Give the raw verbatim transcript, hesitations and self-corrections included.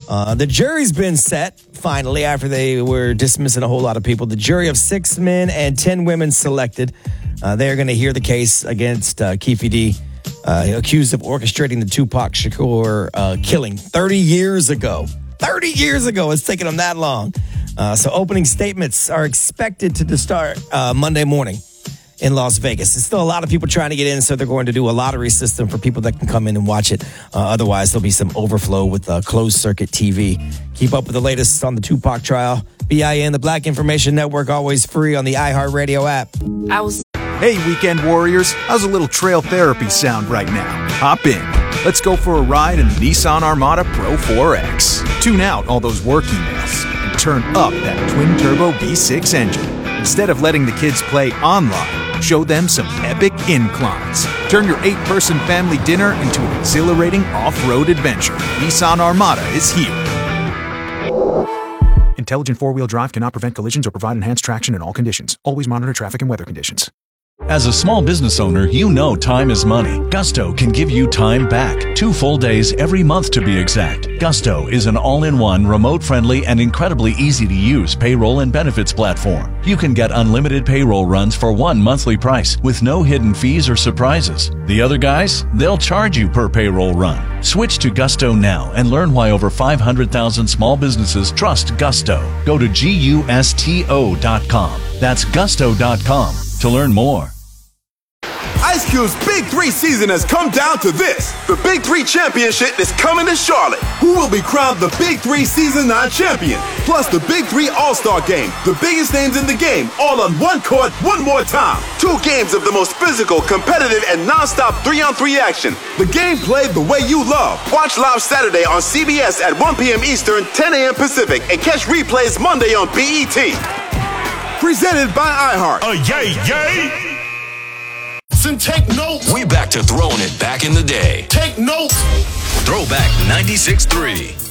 Uh, the jury's been set, finally, after they were dismissing a whole lot of people. The jury of six men and ten women selected. Uh, they're going to hear the case against uh, Keffe D, uh, accused of orchestrating the Tupac Shakur uh, killing thirty years ago. thirty years ago. It's taken them that long. Uh, so opening statements are expected to start uh, Monday morning in Las Vegas. There's still a lot of people trying to get in, so they're going to do a lottery system for people that can come in and watch it. Uh, otherwise, there'll be some overflow with uh, closed-circuit T V. Keep up with the latest on the Tupac trial. B I N, the Black Information Network, always free on the iHeartRadio app. I was. Hey, weekend warriors. How's a little trail therapy sound right now? Hop in. Let's go for a ride in the Nissan Armada Pro four X. Tune out all those work emails and turn up that twin-turbo V six engine. Instead of letting the kids play online, show them some epic inclines. Turn your eight-person family dinner into an exhilarating off-road adventure. Nissan Armada is here. Intelligent four-wheel drive cannot prevent collisions or provide enhanced traction in all conditions. Always monitor traffic and weather conditions. As a small business owner, you know time is money. Gusto can give you time back. Two full days every month to be exact. Gusto is an all-in-one, remote-friendly, and incredibly easy-to-use payroll and benefits platform. You can get unlimited payroll runs for one monthly price with no hidden fees or surprises. The other guys, they'll charge you per payroll run. Switch to Gusto now and learn why over five hundred thousand small businesses trust Gusto. Go to gusto dot com. That's gusto dot com to learn more. Ice Cube's Big Three season has come down to this. The Big Three Championship is coming to Charlotte. Who will be crowned the Big Three Season nine champion? Plus the Big Three All-Star Game. The biggest names in the game, all on one court, one more time. Two games of the most physical, competitive, and non-stop three-on-three action. The game played the way you love. Watch live Saturday on C B S at one p.m. Eastern, ten a.m. Pacific, and catch replays Monday on B E T. Presented by iHeart. Oh, yay, yay! And take notes. We back to throwing it back in the day. Take notes. Throwback ninety-six point three.